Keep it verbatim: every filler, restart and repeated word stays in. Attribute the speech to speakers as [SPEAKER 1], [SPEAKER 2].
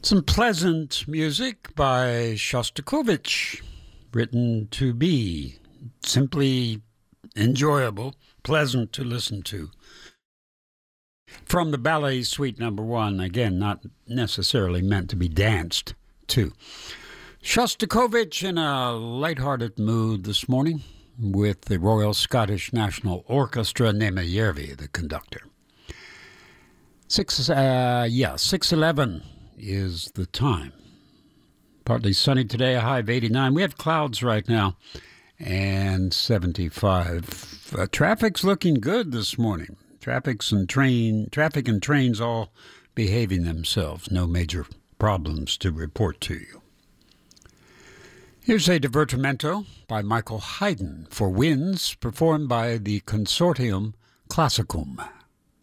[SPEAKER 1] Some pleasant music by Shostakovich, written to be simply enjoyable, pleasant to listen to. From the Ballet Suite Number One, again, not necessarily meant to be danced to. Shostakovich in a lighthearted mood this morning with the Royal Scottish National Orchestra, Nema Järvi, the conductor. Six, uh, yeah, six eleven is the time. Partly sunny today, a high of eighty-nine. We have clouds right now and seventy-five. Uh, traffic's looking good this morning. Traffic's and train, traffic and trains all behaving themselves. No major problems to report to you. Here's a divertimento by Michael Haydn for winds, performed by the Consortium Classicum.